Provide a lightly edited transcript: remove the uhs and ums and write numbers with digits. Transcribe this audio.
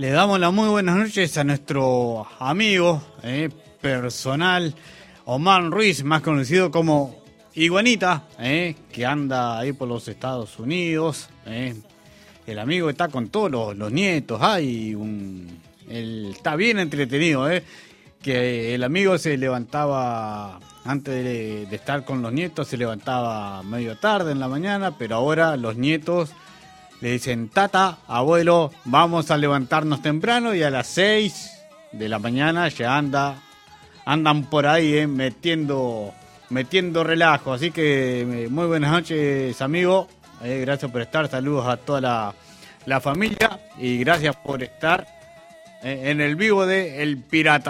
Le damos las muy buenas noches a nuestro amigo personal, Omar Ruiz, más conocido como Iguanita, que anda ahí por los Estados Unidos. El amigo está con todos los nietos. Él está bien entretenido, que el amigo se levantaba, antes de estar con los nietos, se levantaba medio tarde en la mañana, pero ahora los nietos le dicen: tata, abuelo, vamos a levantarnos temprano, y a las 6 de la mañana ya andan por ahí metiendo relajo. Así que muy buenas noches, amigo. Gracias por estar. Saludos a toda la familia y gracias por estar en el vivo de El Pirata.